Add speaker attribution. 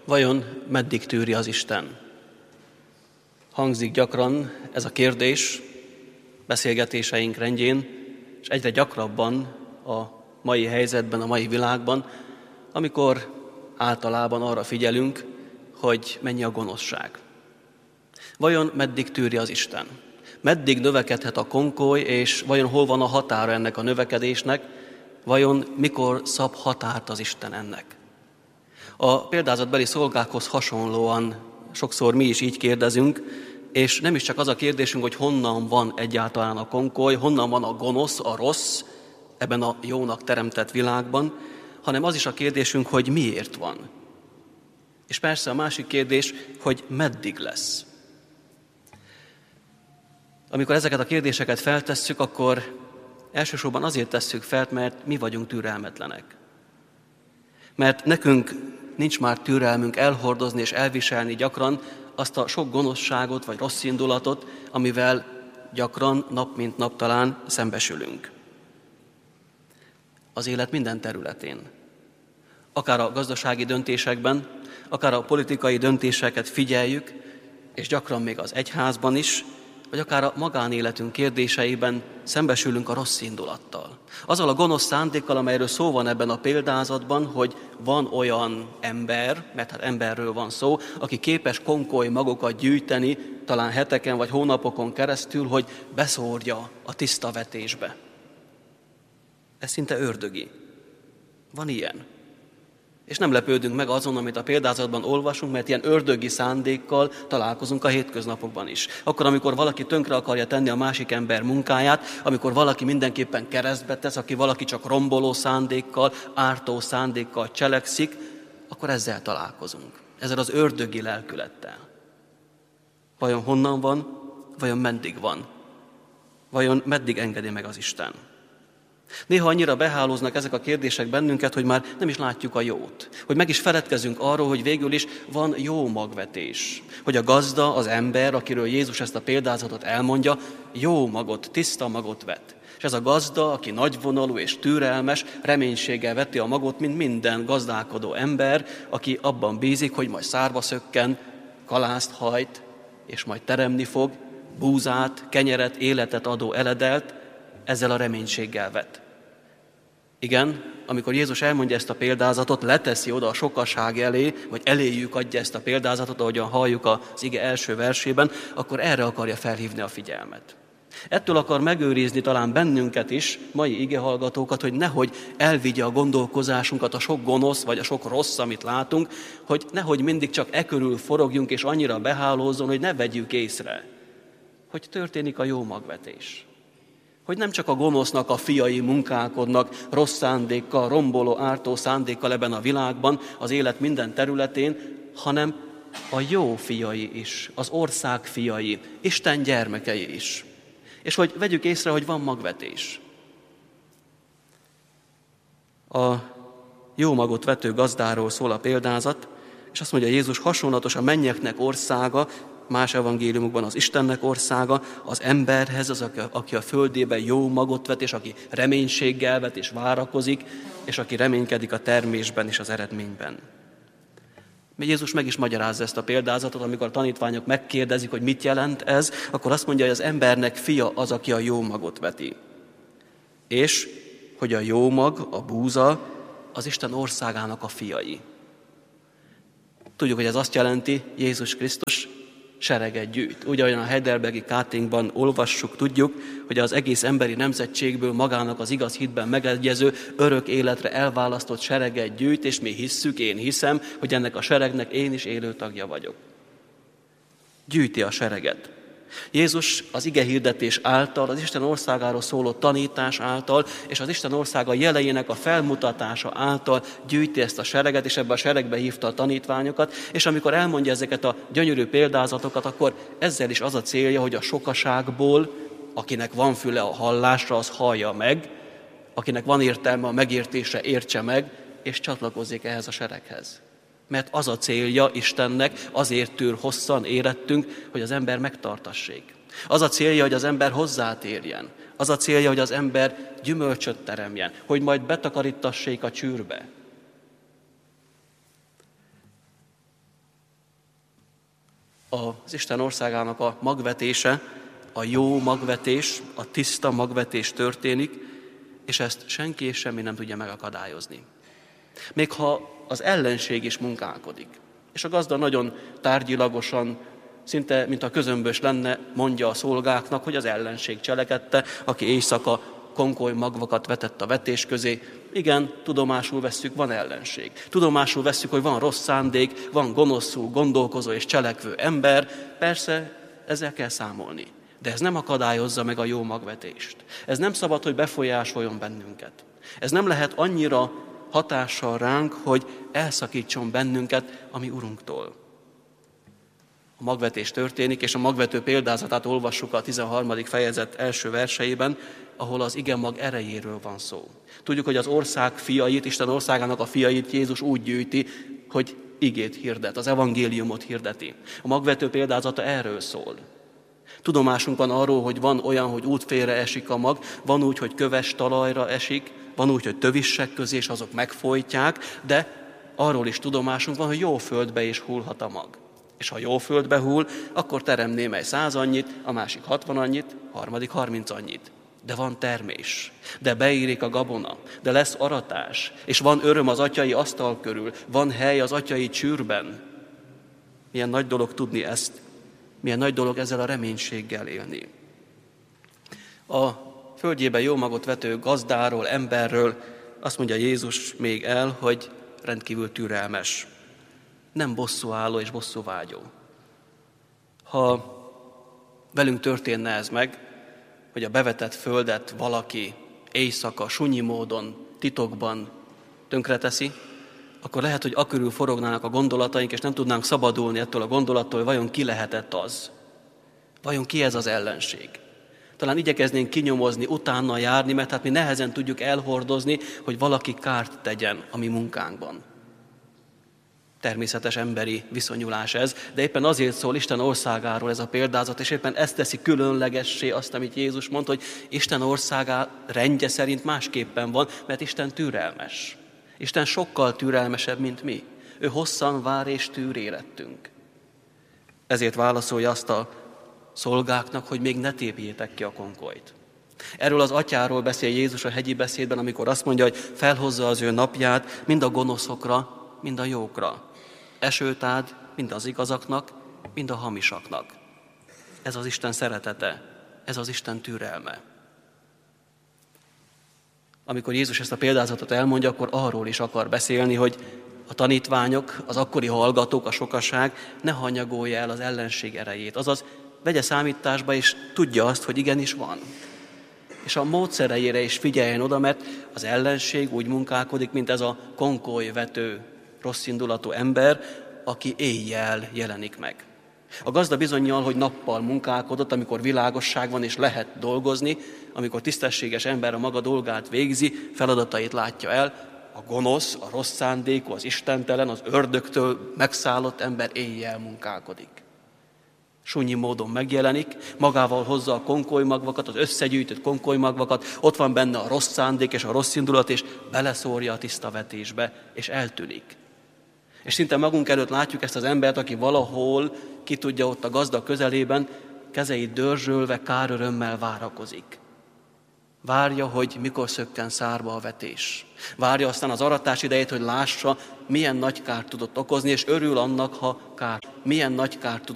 Speaker 1: Vajon meddig tűri az Isten? Hangzik gyakran ez a kérdés beszélgetéseink rendjén, és egyre gyakrabban a mai helyzetben, a mai világban, amikor általában arra figyelünk, hogy mennyi a gonoszság. Vajon meddig tűri az Isten? Meddig növekedhet a konkoly, és vajon hol van a határa ennek a növekedésnek? Vajon mikor szab határt az Isten ennek? A példázatbeli szolgákhoz hasonlóan sokszor mi is így kérdezünk, és nem is csak az a kérdésünk, hogy honnan van egyáltalán a konkoly, honnan van a gonosz, a rossz ebben a jónak teremtett világban, hanem az is a kérdésünk, hogy miért van. És persze a másik kérdés, hogy meddig lesz. Amikor ezeket a kérdéseket feltesszük, akkor elsősorban azért tesszük fel, mert mi vagyunk türelmetlenek. Mert nekünk nincs már türelmünk elhordozni és elviselni gyakran azt a sok gonoszságot vagy rossz indulatot, amivel gyakran nap mint nap talán szembesülünk. Az élet minden területén. Akár a gazdasági döntésekben, akár a politikai döntéseket figyeljük, és gyakran még az egyházban is, vagy akár a magánéletünk kérdéseiben szembesülünk a rossz indulattal. Azzal a gonosz szándékkal, amelyről szó van ebben a példázatban, hogy van olyan ember, mert hát emberről van szó, aki képes konkoly magokat gyűjteni, talán heteken vagy hónapokon keresztül, hogy beszórja a tiszta vetésbe. Ez szinte ördögi. Van ilyen. És nem lepődünk meg azon, amit a példázatban olvasunk, mert ilyen ördögi szándékkal találkozunk a hétköznapokban is. Akkor, amikor valaki tönkre akarja tenni a másik ember munkáját, amikor valaki mindenképpen keresztbe tesz, aki valaki csak romboló szándékkal, ártó szándékkal cselekszik, akkor ezzel találkozunk. Ezzel az ördögi lelkülettel. Vajon honnan van? Vajon meddig van? Vajon meddig engedi meg az Isten? Néha annyira behálóznak ezek a kérdések bennünket, hogy már nem is látjuk a jót. Hogy meg is feledkezünk arról, hogy végül is van jó magvetés. Hogy a gazda, az ember, akiről Jézus ezt a példázatot elmondja, jó magot, tiszta magot vet. És ez a gazda, aki nagyvonalú és türelmes, reménységgel veti a magot, mint minden gazdálkodó ember, aki abban bízik, hogy majd szárba szökken, kalászt hajt, és majd teremni fog, búzát, kenyeret, életet adó eledelt, ezzel a reménységgel vet. Igen, amikor Jézus elmondja ezt a példázatot, leteszi oda a sokaság elé, vagy eléjük adja ezt a példázatot, ahogyan halljuk az ige első versében, akkor erre akarja felhívni a figyelmet. Ettől akar megőrizni talán bennünket is, mai igehallgatókat, hogy nehogy elvigye a gondolkozásunkat a sok gonosz, vagy a sok rossz, amit látunk, hogy nehogy mindig csak e körül forogjunk, és annyira behálózzon, hogy ne vegyük észre, hogy történik a jó magvetés. Hogy nem csak a gonosznak a fiai munkálkodnak rossz szándékkal, romboló, ártó szándékkal ebben a világban, az élet minden területén, hanem a jó fiai is, az ország fiai, Isten gyermekei is. És hogy vegyük észre, hogy van magvetés. A jó magot vető gazdáról szól a példázat, és azt mondja Jézus, hasonlatos a mennyeknek országa, más evangéliumokban az Istennek országa, az emberhez, az, aki a földében jó magot vet, és aki reménységgel vet, és várakozik, és aki reménykedik a termésben és az eredményben. Még Jézus meg is magyarázza ezt a példázatot, amikor a tanítványok megkérdezik, hogy mit jelent ez, akkor azt mondja, hogy az embernek fia az, aki a jó magot veti. És hogy a jó mag, a búza, az Isten országának a fiai. Tudjuk, hogy ez azt jelenti, Jézus Krisztus sereget gyűjt. Úgy, ahogyan a Heidelbergi Káténkban olvassuk, tudjuk, hogy az egész emberi nemzetségből magának az igaz hitben megegyező, örök életre elválasztott sereget gyűjt, és mi hisszük, én hiszem, hogy ennek a seregnek én is élő tagja vagyok. Gyűjti a sereget. Jézus az igehirdetés által, az Isten országáról szóló tanítás által, és az Isten országa jeleinek a felmutatása által gyűjti ezt a sereget, és ebbe a seregbe hívta a tanítványokat, és amikor elmondja ezeket a gyönyörű példázatokat, akkor ezzel is az a célja, hogy a sokaságból, akinek van füle a hallásra, az hallja meg, akinek van értelme a megértésre, értse meg, és csatlakozzék ehhez a sereghez. Mert az a célja Istennek, azért tűr hosszan érettünk, hogy az ember megtartassék. Az a célja, hogy az ember hozzátérjen. Az a célja, hogy az ember gyümölcsöt teremjen, hogy majd betakarítassék a csűrbe. Az Isten országának a magvetése, a jó magvetés, a tiszta magvetés történik, és ezt senki és semmi nem tudja megakadályozni. Még ha az ellenség is munkálkodik, és a gazda nagyon tárgyilagosan, szinte mint a közömbös lenne, mondja a szolgáknak, hogy az ellenség cselekedte, aki éjszaka konkoly magvakat vetett a vetés közé. Igen, tudomásul vesszük, van ellenség. Tudomásul vesszük, hogy van rossz szándék, van gonoszul gondolkozó és cselekvő ember. Persze, ezzel kell számolni. De ez nem akadályozza meg a jó magvetést. Ez nem szabad, hogy befolyásoljon bennünket. Ez nem lehet annyira hatással ránk, hogy elszakítson bennünket a mi Urunktól. A magvetés történik, és a magvető példázatát olvassuk a 13. fejezet első verseiben, ahol az igemag erejéről van szó. Tudjuk, hogy az ország fiait, Isten országának a fiait Jézus úgy gyűjti, hogy igét hirdet, az evangéliumot hirdeti. A magvető példázata erről szól. Tudomásunk van arról, hogy van olyan, hogy útfélre esik a mag, van úgy, hogy köves talajra esik, van úgy, hogy tövissek közé, és azok megfojtják, de arról is tudomásunk van, hogy jó földbe is hullhat a mag. És ha jó földbe hull, akkor terem némely 100 annyit, a másik 60 annyit, a harmadik 30 annyit. De van termés, de beérik a gabona, de lesz aratás, és van öröm az atyai asztal körül, van hely az atyai csűrben. Milyen nagy dolog tudni ezt, milyen nagy dolog ezzel a reménységgel élni. A földjében jó magot vető gazdáról, emberről azt mondja Jézus még el, hogy rendkívül türelmes, nem bosszúálló és bosszúvágyó. Ha velünk történne ez meg, hogy a bevetett földet valaki éjszaka, sunyi módon, titokban tönkreteszi, akkor lehet, hogy akörül forognának a gondolataink, és nem tudnánk szabadulni ettől a gondolattól, hogy vajon ki lehetett az. Vajon ki ez az ellenség? Talán igyekeznénk kinyomozni, utána járni, mert hát mi nehezen tudjuk elhordozni, hogy valaki kárt tegyen a mi munkánkban. Természetes emberi viszonyulás ez, de éppen azért szól Isten országáról ez a példázat, és éppen ezt teszi különlegessé azt, amit Jézus mondta, hogy Isten országá rendje szerint másképpen van, mert Isten türelmes. Isten sokkal türelmesebb, mint mi. Ő hosszan vár és tűr érettünk. Ezért válaszolja azt a szolgáknak, hogy még ne tépjétek ki a konkolyt. Erről az atyáról beszél Jézus a hegyi beszédben, amikor azt mondja, hogy felhozza az ő napját mind a gonoszokra, mind a jókra. Esőt ad mind az igazaknak, mind a hamisaknak. Ez az Isten szeretete, ez az Isten türelme. Amikor Jézus ezt a példázatot elmondja, akkor arról is akar beszélni, hogy a tanítványok, az akkori hallgatók, a sokaság ne hanyagolja el az ellenség erejét. Azaz vegye számításba, és tudja azt, hogy igenis van. És a módszereire is figyeljen oda, mert az ellenség úgy munkálkodik, mint ez a konkolyvető, rosszindulatú ember, aki éjjel jelenik meg. A gazda bizonnyal, hogy nappal munkálkodott, amikor világosság van és lehet dolgozni, amikor tisztességes ember a maga dolgát végzi, feladatait látja el, a gonosz, a rossz szándékú, az istentelen, az ördögtől megszállott ember éjjel munkálkodik. Sunyi módon megjelenik, magával hozza a konkolymagvakat, az összegyűjtött konkolymagvakat, ott van benne a rossz szándék és a rossz indulat, és beleszórja a tiszta vetésbe, és eltűnik. És szinte magunk előtt látjuk ezt az embert, aki valahol, ki tudja, ott a gazda közelében, kezeit dörzsölve, kárörömmel várakozik. Várja, hogy mikor szökken szárba a vetés. Várja aztán az aratás idejét, hogy lássa, milyen nagy kárt tudott okozni, és örül annak, ha milyen nagy kárt tudott